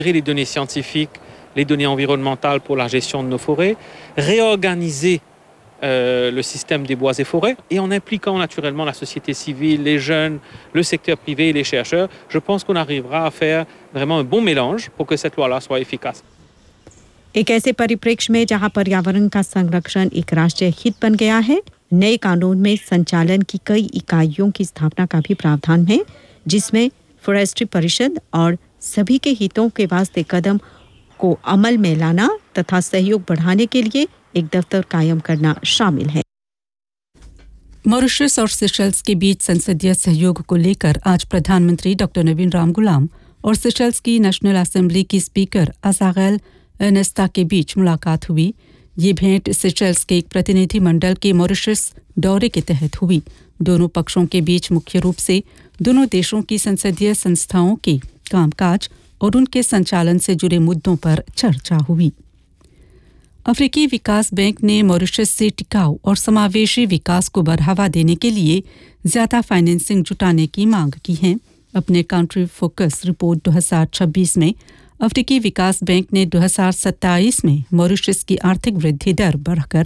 les données scientifiques, les données environnementales pour la gestion de nos forêts, réorganiser le système des bois et forêts, et en impliquant naturellement la société civile, les jeunes, le secteur privé et les chercheurs, je pense qu'on arrivera à faire vraiment un bon mélange pour que cette loi-là soit efficace. एक ऐसे परिप्रेक्ष्य में जहां पर्यावरण का संरक्षण एक राष्ट्रीय हित बन गया है, नए कानून में संचालन की कई इकाइयों की स्थापना का भी प्रावधान है, जिसमें फॉरेस्ट्री परिषद और सभी के हितों के वास्ते कदम को अमल में लाना तथा सहयोग बढ़ाने के लिए एक दफ्तर कायम करना शामिल है। मॉरिशस और सेशल्स के बीच संसदीय सहयोग को लेकर आज प्रधानमंत्री डॉक्टर नवीन राम गुलाम और सेशल्स की नेशनल असेंबली की स्पीकर असागैल एनेस्ता के बीच मुलाकात हुई। ये भेंट सेशल्स के एक प्रतिनिधिमंडल के मॉरिशस दौरे के तहत हुई। दोनों पक्षों के बीच मुख्य रूप से दोनों देशों की संसदीय संस्थाओं के कामकाज और उनके संचालन से जुड़े मुद्दों पर चर्चा हुई। अफ्रीकी विकास बैंक ने मॉरिशस से टिकाऊ और समावेशी विकास को बढ़ावा देने के लिए ज़्यादा फाइनेंसिंग जुटाने की मांग की है। अपने कंट्री फोकस रिपोर्ट 2026 में अफ्रीकी विकास बैंक ने 2027 में मॉरिशस की आर्थिक वृद्धि दर बढ़कर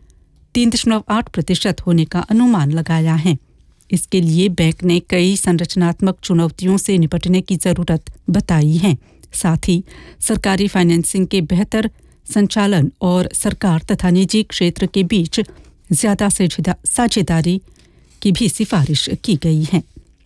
3.8% होने का अनुमान लगाया है। इसके लिए बैंक ने कई संरचनात्मक चुनौतियों से निपटने की जरूरत बताई है। साथ ही सरकारी फाइनेंसिंग के बेहतर संचालन और सरकार तथा निजी क्षेत्र के बीच ज्यादा साझेदारी की भी सिफारिश की गई है।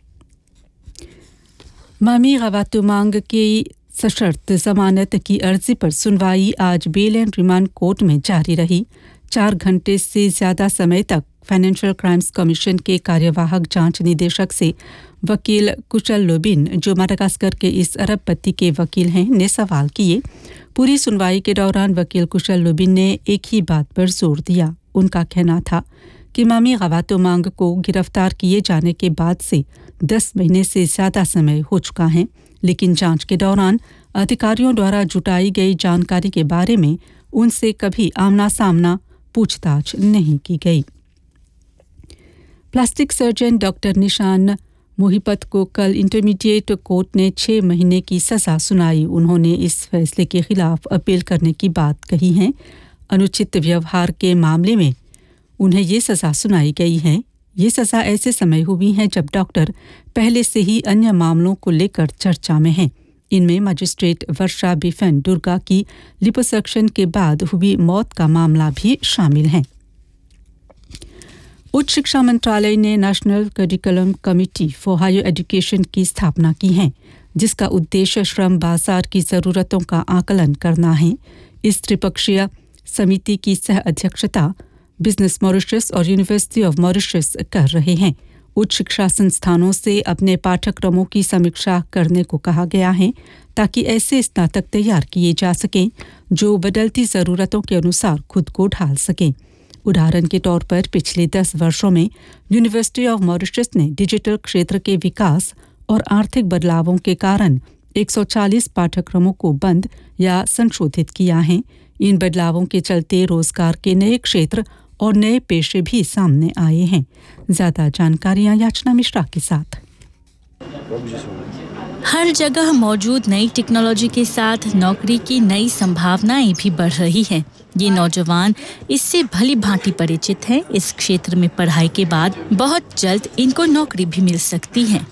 मामी गवातुमांग की सशर्त जमानत की अर्जी पर सुनवाई आज बेल एंड रिमांड कोर्ट में जारी रही। 4 घंटे से ज्यादा समय तक फाइनेंशियल क्राइम्स कमीशन के कार्यवाहक जांच निदेशक से वकील कुशल लोबिन, जो माडागास्कर के इस अरबपति के वकील हैं, ने सवाल किए। पूरी सुनवाई के दौरान वकील कुशल लोबिन ने एक ही बात पर जोर दिया। उनका कहना था कि मामी गवातुमांग को गिरफ्तार किए जाने के बाद से 10 महीने से ज्यादा समय हो चुका है, लेकिन जांच के दौरान अधिकारियों द्वारा जुटाई गई जानकारी के बारे में उनसे कभी आमना सामना पूछताछ नहीं की गई। प्लास्टिक सर्जन डॉक्टर निशान मोहिपत को कल इंटरमीडिएट कोर्ट ने 6 महीने की सजा सुनाई। उन्होंने इस फैसले के खिलाफ अपील करने की बात कही है। अनुचित व्यवहार के मामले में उन्हें ये सजा सुनाई गई है। ये सजा ऐसे समय हुई है जब डॉक्टर पहले से ही अन्य मामलों को लेकर चर्चा में हैं। इनमें मजिस्ट्रेट वर्षा बिफेन दुर्गा की लिपोसक्शन के बाद हुई मौत का मामला भी शामिल है। उच्च शिक्षा मंत्रालय ने national curriculum committee for hire education की स्थापना की है, जिसका उद्देश्य श्रम बाजार की ज़रूरतों का आकलन करना है। इस त्रिपक्षीय समिति की सह अध्यक्षता बिजनेस मॉरिशस और यूनिवर्सिटी ऑफ मॉरिशस कर रहे हैं। उच्च शिक्षा संस्थानों से अपने पाठ्यक्रमों की समीक्षा करने को कहा गया है, ताकि ऐसे स्नातक तैयार किए जा सकें जो बदलती ज़रूरतों के अनुसार खुद को ढाल सकें। उदाहरण के तौर पर पिछले 10 वर्षों में यूनिवर्सिटी ऑफ मॉरिशस ने डिजिटल क्षेत्र के विकास और आर्थिक बदलावों के कारण 140 पाठ्यक्रमों को बंद या संशोधित किया है। इन बदलावों के चलते रोजगार के नए क्षेत्र और नए पेशे भी सामने आए हैं। ज्यादा जानकारियां याचना मिश्रा के साथ। हर जगह मौजूद नई टेक्नोलॉजी के साथ नौकरी की नई संभावनाएं भी बढ़ रही हैं। ये नौजवान इससे भली भांति परिचित हैं। इस क्षेत्र में पढ़ाई के बाद बहुत जल्द इनको नौकरी भी मिल सकती है।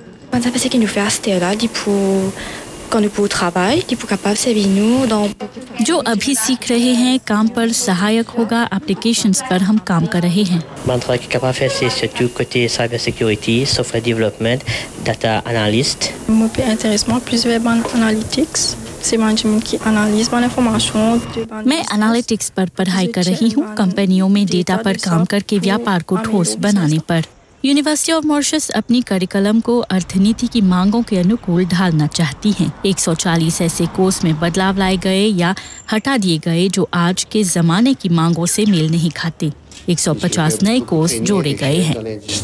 जो अभी सीख रहे हैं, काम पर सहायक होगा। एप्लीकेशंस पर हम काम कर रहे हैं। मैं एनालिटिक्स पर पढ़ाई कर रही हूँ, कंपनियों में डेटा पर काम करके व्यापार को ठोस बनाने पर। यूनिवर्सिटी ऑफ मॉरिशस अपनी करिकुलम को अर्थनीति की मांगों के अनुकूल ढालना चाहती है। 140 ऐसे कोर्स में बदलाव लाए गए या हटा दिए गए जो आज के जमाने की मांगों से मेल नहीं खाते। 150 नए कोर्स जोड़े गए हैं।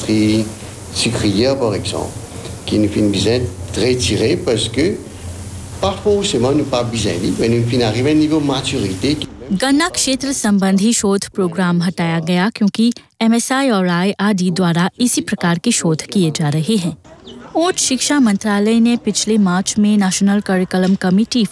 गन्ना क्षेत्र संबंधी शोध प्रोग्राम हटाया गया क्योंकि MSI और IRD द्वारा इसी प्रकार के शोध किए जा रहे हैं। उच्च शिक्षा मंत्रालय ने पिछले मार्च में नेशनल करिकुलम कमिटी